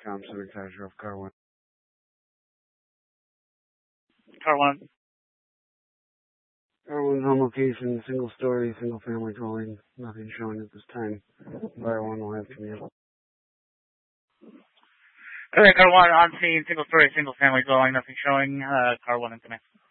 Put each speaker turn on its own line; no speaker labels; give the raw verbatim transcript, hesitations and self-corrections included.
com, Civic of car one.
Car one.
Car one's home location, single story, single family dwelling, nothing showing at this time. Buyer one will have commute.
Okay, car one on scene, single story, single family dwelling, nothing showing. Uh, car one and connect.